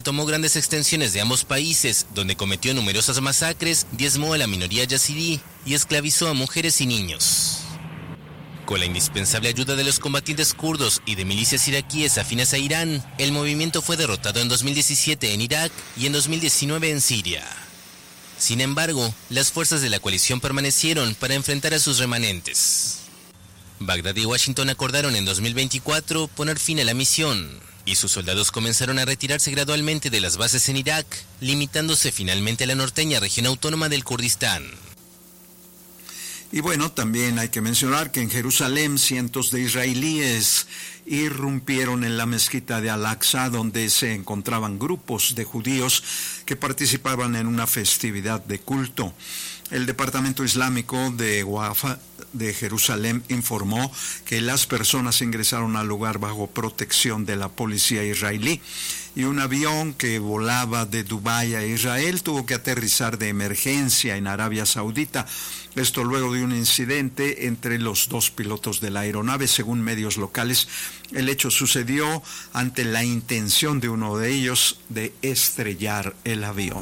tomó grandes extensiones de ambos países, donde cometió numerosas masacres, diezmó a la minoría yazidí y esclavizó a mujeres y niños. Con la indispensable ayuda de los combatientes kurdos y de milicias iraquíes afines a Irán, el movimiento fue derrotado en 2017 en Irak y en 2019 en Siria. Sin embargo, las fuerzas de la coalición permanecieron para enfrentar a sus remanentes. Bagdad y Washington acordaron en 2024 poner fin a la misión, y sus soldados comenzaron a retirarse gradualmente de las bases en Irak, limitándose finalmente a la norteña región autónoma del Kurdistán. Y bueno, también hay que mencionar que en Jerusalén cientos de israelíes irrumpieron en la mezquita de Al-Aqsa, donde se encontraban grupos de judíos que participaban en una festividad de culto. El Departamento Islámico de Wafa de Jerusalén informó que las personas ingresaron al lugar bajo protección de la policía israelí, y un avión que volaba de Dubái a Israel tuvo que aterrizar de emergencia en Arabia Saudita. Esto luego de un incidente entre los dos pilotos de la aeronave. Según medios locales, el hecho sucedió ante la intención de uno de ellos de estrellar el avión.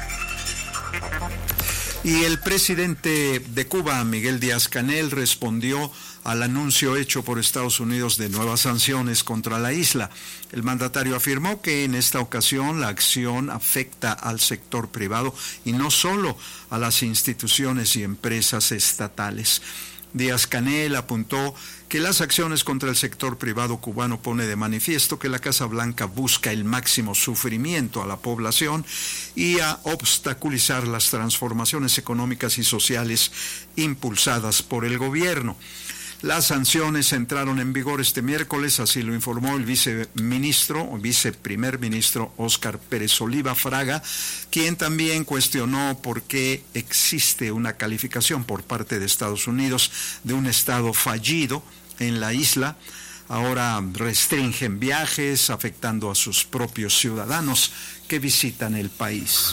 Y el presidente de Cuba, Miguel Díaz-Canel, respondió al anuncio hecho por Estados Unidos de nuevas sanciones contra la isla. El mandatario afirmó que en esta ocasión la acción afecta al sector privado y no solo a las instituciones y empresas estatales. Díaz-Canel apuntó que las acciones contra el sector privado cubano pone de manifiesto que la Casa Blanca busca el máximo sufrimiento a la población y a obstaculizar las transformaciones económicas y sociales impulsadas por el gobierno. Las sanciones entraron en vigor este miércoles, así lo informó el viceprimer ministro Óscar Pérez Oliva Fraga, quien también cuestionó por qué existe una calificación por parte de Estados Unidos de un estado fallido en la isla. Ahora restringen viajes, afectando a sus propios ciudadanos que visitan el país.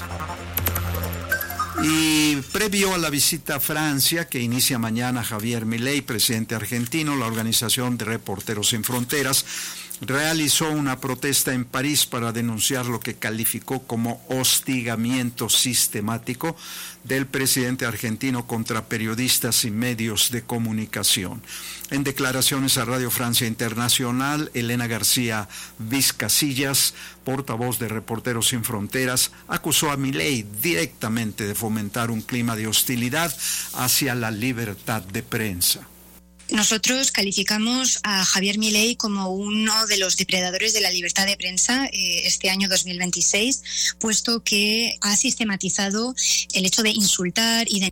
Y previo a la visita a Francia, que inicia mañana Javier Milei, presidente argentino, la organización de Reporteros Sin Fronteras realizó una protesta en París para denunciar lo que calificó como hostigamiento sistemático del presidente argentino contra periodistas y medios de comunicación. En declaraciones a Radio Francia Internacional, Elena García Vizcasillas, portavoz de Reporteros Sin Fronteras, acusó a Milei directamente de fomentar un clima de hostilidad hacia la libertad de prensa. Nosotros calificamos a Javier Milei como uno de los depredadores de la libertad de prensa este año 2026, puesto que ha sistematizado el hecho de insultar y de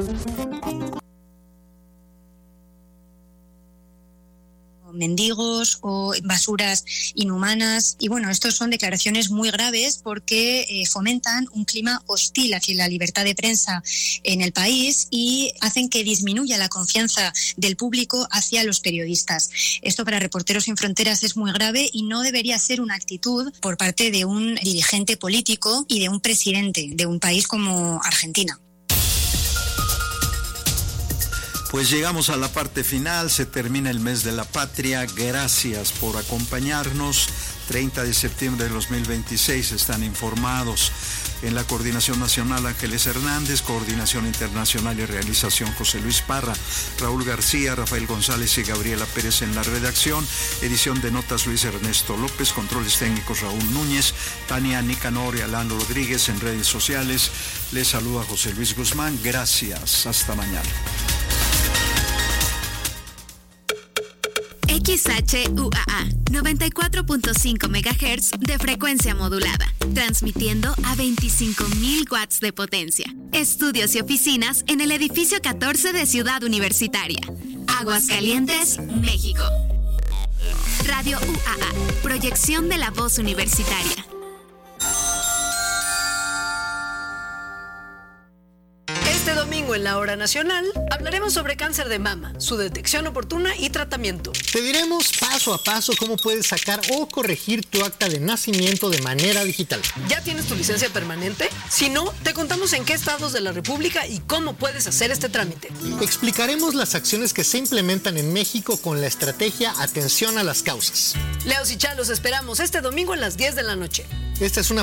mendigos o basuras inhumanas. Y bueno, estos son declaraciones muy graves porque fomentan un clima hostil hacia la libertad de prensa en el país y hacen que disminuya la confianza del público hacia los periodistas. Esto para Reporteros Sin Fronteras es muy grave y no debería ser una actitud por parte de un dirigente político y de un presidente de un país como Argentina. Pues llegamos a la parte final, se termina el mes de la patria. Gracias por acompañarnos. 30 de septiembre de 2026 están informados. En la Coordinación Nacional, Ángeles Hernández; Coordinación Internacional y Realización, José Luis Parra; Raúl García, Rafael González y Gabriela Pérez en la redacción; edición de notas, Luis Ernesto López; controles técnicos, Raúl Núñez; Tania Nicanor y Alan Rodríguez en redes sociales. Les saluda José Luis Guzmán. Gracias. Hasta mañana. XHUAA 94.5 MHz de frecuencia modulada, transmitiendo a 25.000 watts de potencia. Estudios y oficinas en el edificio 14 de Ciudad Universitaria, Aguascalientes, México. Radio UAA, proyección de la voz universitaria. Este domingo en la Hora Nacional hablaremos sobre cáncer de mama, su detección oportuna y tratamiento. Te diremos paso a paso cómo puedes sacar o corregir tu acta de nacimiento de manera digital. ¿Ya tienes tu licencia permanente? Si no, te contamos en qué estados de la República y cómo puedes hacer este trámite. Explicaremos las acciones que se implementan en México con la estrategia Atención a las Causas. Leos y Chalos esperamos este domingo a las 10 de la noche. Esta es una